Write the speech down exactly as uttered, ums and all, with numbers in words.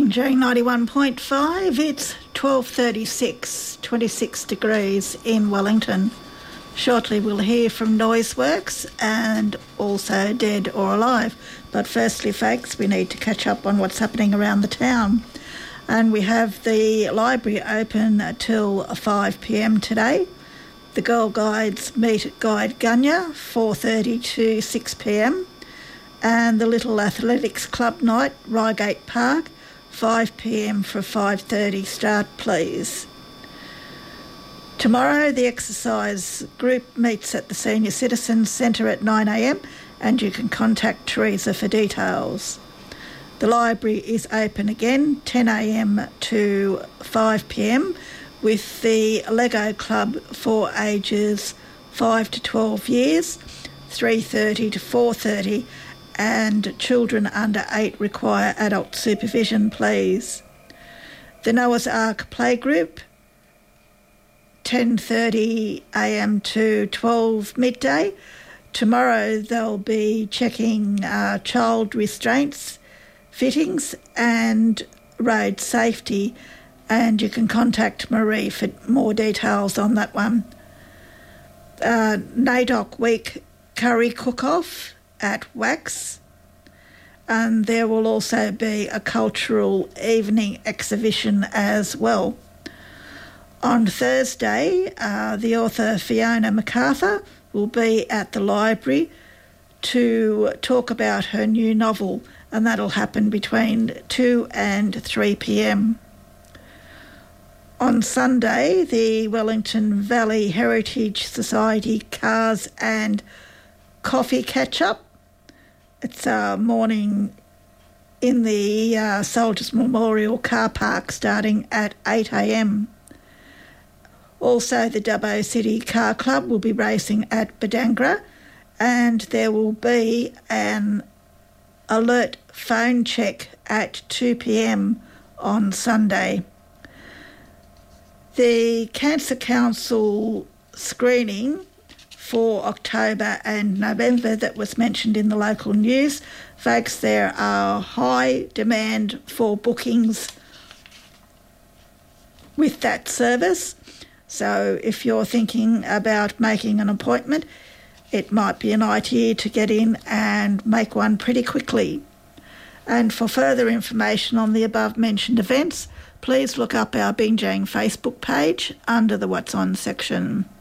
Binjang ninety-one point five, it's twelve thirty-six, twenty-six degrees in Wellington. Shortly we'll hear from Noiseworks and also Dead or Alive. But firstly, folks, we need to catch up on what's happening around the town. And we have the library open till five p m today. The Girl Guides meet at Guide Gunya, four thirty to six p m. And the Little Athletics Club night, Reigate Park, five p m for a five thirty start, please. Tomorrow, the exercise group meets at the Senior Citizens Centre at nine a m and you can contact Teresa for details. The library is open again, ten a m to five p m, with the Lego Club for ages five to twelve years, three thirty to four thirty, and children under eight require adult supervision, please. The Noah's Ark Playgroup, ten thirty a m to twelve midday. Tomorrow they'll be checking uh, child restraints, fittings and road safety, and you can contact Marie for more details on that one. Uh, NAIDOC Week Curry Cook-Off at Wax, and there will also be a cultural evening exhibition as well. On Thursday, uh, the author Fiona MacArthur will be at the library to talk about her new novel, and that'll happen between two and three p m. On Sunday, the Wellington Valley Heritage Society Cars and Coffee Catch-Up. It's a morning in the uh, Soldiers Memorial Car Park starting at eight a m. Also, the Dubbo City Car Club will be racing at Badangra, and there will be an alert phone check at two p m on Sunday. The Cancer Council screening for October and November that was mentioned in the local news, folks, there are high demand for bookings with that service. So if you're thinking about making an appointment, it might be an idea to get in and make one pretty quickly. And for further information on the above-mentioned events, please look up our Binjang Facebook page under the What's On section.